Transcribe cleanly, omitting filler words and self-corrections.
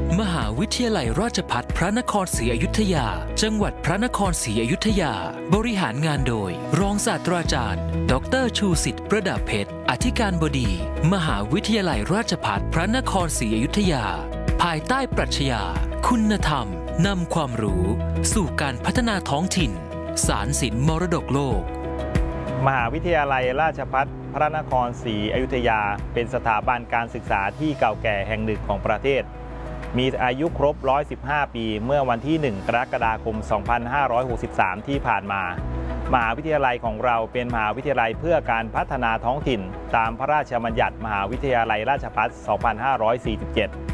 มหาวิทยาลัยราชภัฏพระนครศรีอยุธยาจังหวัดพระนครศรีอยุธยาบริหารงานโดยรองศาสตราจารย์ดร.ชูสิทธิ์ประดับเพชรอธิการบดีมหาวิทยาลัยราชภัฏพระนครศรีอยุธยาภายใต้ปรัชญาคุณธรรมนำความรู้สู่การพัฒนาท้องถิ่นสารสินมรดกโลกมหาวิทยาลัยราชภัฏพระนครศรีอยุธยาเป็นสถาบันการศึกษาที่เก่าแก่แห่งหนึ่งของประเทศมีอายุครบ115 ปีเมื่อวันที่ 1 กรกฎาคม 2563 ที่ผ่านมามหาวิทยาลัยของเราเป็นมหาวิทยาลัยเพื่อการพัฒนาท้องถิ่นตามพระราชบัญญัติมหาวิทยาลัยราชภัฏ 2547